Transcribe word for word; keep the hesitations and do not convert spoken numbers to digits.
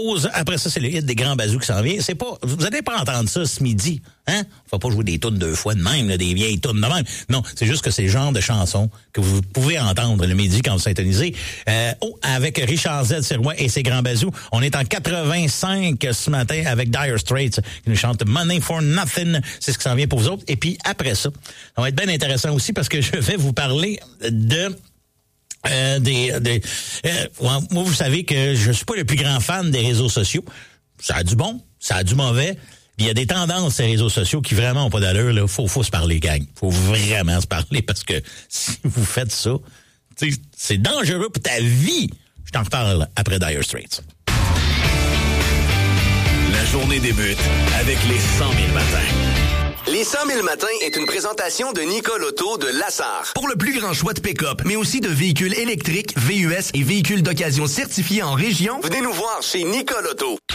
pause. Après ça, c'est le hit des Grands Bazous qui s'en vient. C'est pas, vous n'allez pas entendre ça ce midi, hein? On va pas jouer des tunes deux fois de même, là, des vieilles tunes de même. Non, c'est juste que c'est le genre de chansons que vous pouvez entendre le midi quand vous syntonisez. Euh, oh, avec Richard Z. Sirois et ses Grands Bazous. On est en quatre-vingt-cinq ce matin avec Dire Straits qui nous chante Money for Nothing. C'est ce qui s'en vient pour vous autres. Et puis après ça, ça va être bien intéressant aussi parce que je vais vous parler de... Euh, des, des euh, moi, vous savez que je suis pas le plus grand fan des réseaux sociaux. Ça a du bon, ça a du mauvais. Il y a des tendances ces réseaux sociaux qui vraiment ont pas d'allure. Là, faut, faut se parler, gang. Faut vraiment se parler parce que si vous faites ça, c'est dangereux pour ta vie. Je t'en reparle après Dire Straits. La journée débute avec les cent mille matins. Les cent mille matins est une présentation de Nicole Auto de Lassar. Pour le plus grand choix de pick-up, mais aussi de véhicules électriques, V U S et véhicules d'occasion certifiés en région, venez nous voir chez Nicole Auto.